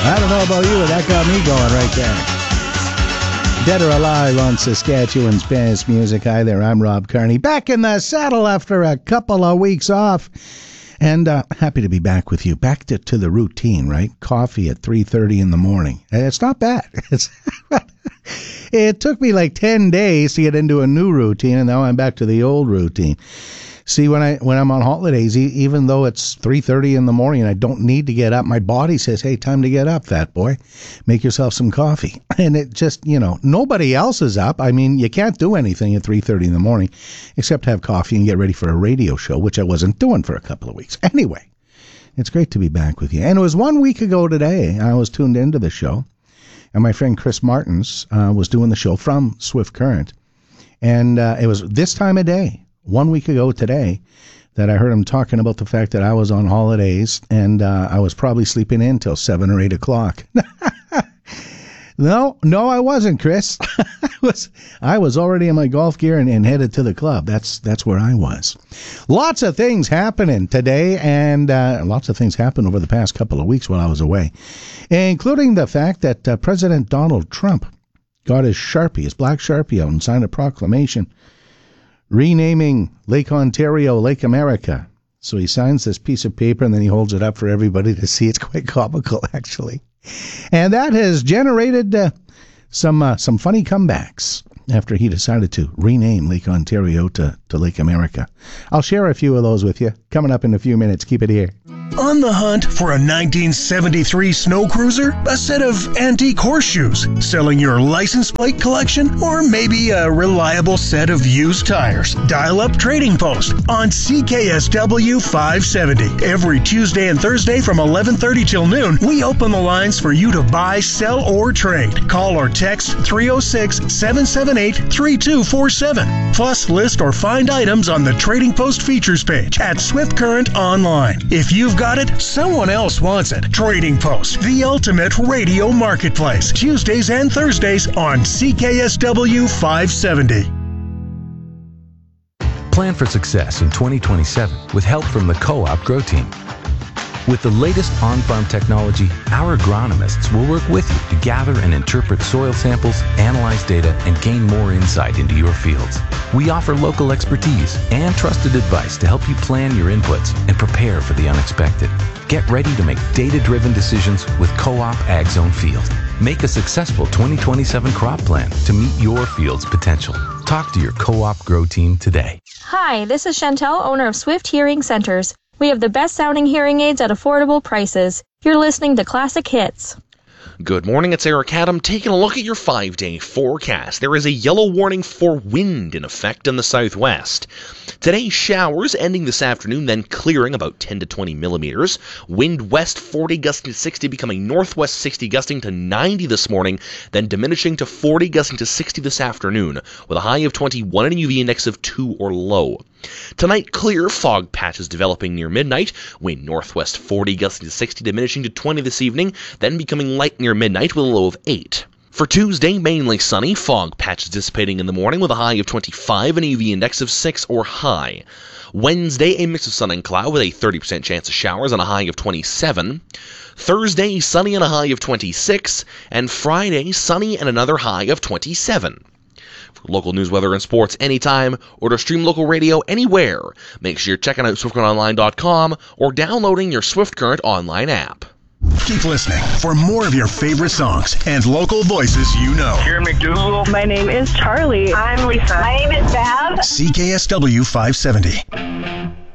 I don't know about you, but that got me going right there. Dead or Alive on Saskatchewan's best music. Hi there, I'm Rob Kearney. Back in the saddle after a couple of weeks off. And happy to be back with you. Back to the routine, right? Coffee at 3:30 in the morning. It's not bad. It took me like 10 days to get into a new routine, and now I'm back to the old routine. See, when I'm on holidays, even though it's 3:30 in the morning and I don't need to get up, my body says, hey, time to get up, fat boy. Make yourself some coffee. And it just, nobody else is up. I mean, you can't do anything at 3:30 in the morning except have coffee and get ready for a radio show, which I wasn't doing for a couple of weeks. Anyway, it's great to be back with you. And it was 1 week ago today I was tuned into the show, and my friend Chris Martins was doing the show from Swift Current. And it was this time of day, 1 week ago today, that I heard him talking about the fact that I was on holidays and I was probably sleeping in till 7 or 8 o'clock. No, I wasn't, Chris. I was already in my golf gear and headed to the club. That's where I was. Lots of things happening today, and lots of things happened over the past couple of weeks while I was away, including the fact that President Donald Trump got his Sharpie, his black Sharpie out and signed a proclamation renaming Lake Ontario Lake America. So he signs this piece of paper and then he holds it up for everybody to see. It's quite comical, actually. And that has generated some funny comebacks after he decided to rename Lake Ontario to Lake America. I'll share a few of those with you coming up in a few minutes. Keep it here. On the hunt for a 1973 snow cruiser, a set of antique horseshoes, selling your license plate collection, or maybe a reliable set of used tires. Dial up Trading Post on CKSW 570. Every Tuesday and Thursday from 11:30 till noon, we open the lines for you to buy, sell, or trade. Call or text 306-778-3247. Plus, list or find items on the Trading Post features page at Swift Current Online. If you've got it, someone else wants it. Trading Post, the ultimate radio marketplace. Tuesdays and Thursdays on CKSW 570. Plan for success in 2027 with help from the Co-op Grow Team. With the latest on-farm technology, our agronomists will work with you to gather and interpret soil samples, analyze data, and gain more insight into your fields. We offer local expertise and trusted advice to help you plan your inputs and prepare for the unexpected. Get ready to make data-driven decisions with Co-op AgZone Field. Make a successful 2027 crop plan to meet your field's potential. Talk to your Co-op Grow Team today. Hi, this is Chantel, owner of Swift Hearing Centers. We have the best sounding hearing aids at affordable prices. You're listening to Classic Hits. Good morning, it's Eric Adam taking a look at your 5-day forecast. There is a yellow warning for wind in effect in the southwest. Today, showers ending this afternoon, then clearing about 10 to 20 millimeters. Wind west 40 gusting to 60, becoming northwest 60 gusting to 90 this morning, then diminishing to 40 gusting to 60 this afternoon, with a high of 21 and a UV index of 2 or low. Tonight, clear, fog patches developing near midnight. Wind northwest 40 gusting to 60, diminishing to 20 this evening, then becoming light near midnight with a low of 8. For Tuesday, mainly sunny, fog patches dissipating in the morning with a high of 25 and a UV index of 6 or high. Wednesday, a mix of sun and cloud with a 30% chance of showers and a high of 27. Thursday, sunny and a high of 26. And Friday, sunny and another high of 27. For local news, weather, and sports anytime, or to stream local radio anywhere, make sure you're checking out SwiftCurrentOnline.com or downloading your Swift Current online app. Keep listening for more of your favorite songs and local voices you know. Karen McDougal. My name is Charlie. I'm Lisa. My name is Bev. CKSW 570.